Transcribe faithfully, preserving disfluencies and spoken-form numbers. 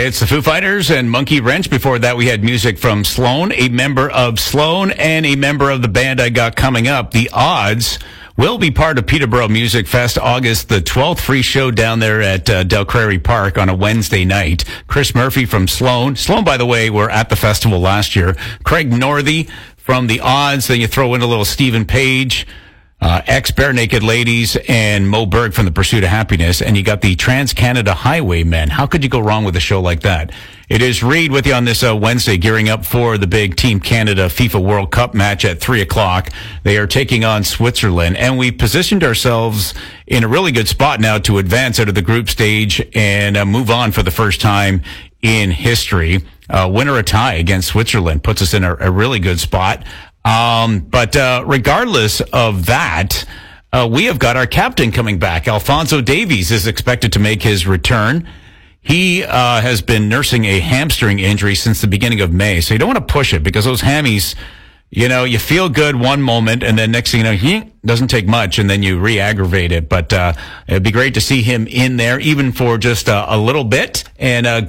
It's the Foo Fighters and Monkey Wrench. Before that, we had music from Sloan, a member of Sloan, and a member of the band I got coming up. The Odds will be part of Peterborough Music Fest, August the twelfth. Free show down there at uh, Del Crary Park on a Wednesday night. Chris Murphy from Sloan. Sloan, by the way, were at the festival last year. Craig Northey from The Odds. Then you throw in a little Stephen Page, Uh, ex-Bare Naked Ladies, and Mo Berg from The Pursuit of Happiness, and you got the Trans-Canada Highwaymen. How could you go wrong with a show like that? It is Reed with you on this uh, Wednesday, gearing up for the big Team Canada FIFA World Cup match at three o'clock. They are taking on Switzerland, and we positioned ourselves in a really good spot now to advance out of the group stage and uh, move on for the first time in history. Uh, win or a tie against Switzerland puts us in a, a really good spot. Um, but, uh, regardless of that, uh, we have got our captain coming back. Alphonso Davies is expected to make his return. He, uh, has been nursing a hamstring injury since the beginning of May. So you don't want to push it because those hammies, you know, you feel good one moment and then next thing you know, he doesn't take much and then you re-aggravate it. But, uh, it'd be great to see him in there even for just uh, a little bit and, uh,